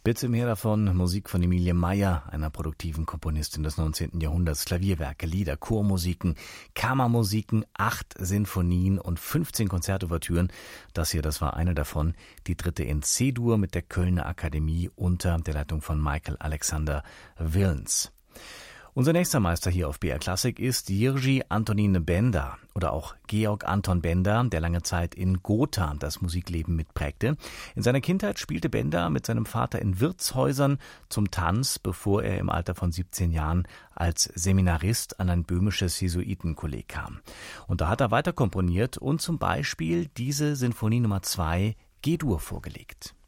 Bitte mehr davon. Musik von Emilie Meyer, einer produktiven Komponistin des 19. Jahrhunderts. Klavierwerke, Lieder, Chormusiken, Kammermusiken, 8 Sinfonien und 15 Konzertouvertüren. Das war eine davon, die 3. in C-Dur mit der Kölner Akademie unter der Leitung von Michael Alexander Willens. Unser nächster Meister hier auf BR Klassik ist Jiří Antonín Benda oder auch Georg Anton Benda, der lange Zeit in Gotha das Musikleben mitprägte. In seiner Kindheit spielte Benda mit seinem Vater in Wirtshäusern zum Tanz, bevor er im Alter von 17 Jahren als Seminarist an ein böhmisches Jesuitenkolleg kam. Und da hat er weiter komponiert und zum Beispiel diese Sinfonie Nummer 2 G-Dur vorgelegt.